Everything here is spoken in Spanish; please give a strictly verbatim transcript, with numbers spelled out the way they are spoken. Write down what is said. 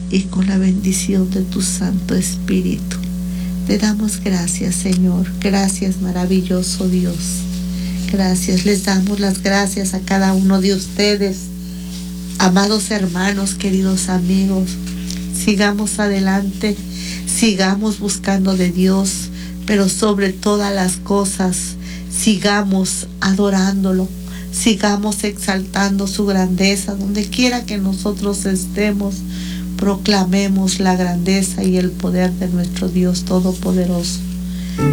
y con la bendición de tu Santo Espíritu. Te damos gracias, Señor. Gracias, maravilloso Dios. Gracias. Les damos las gracias a cada uno de ustedes. Amados hermanos, queridos amigos, sigamos adelante, sigamos buscando de Dios, pero sobre todas las cosas, sigamos adorándolo, sigamos exaltando su grandeza. Donde quiera que nosotros estemos, proclamemos la grandeza y el poder de nuestro Dios Todopoderoso.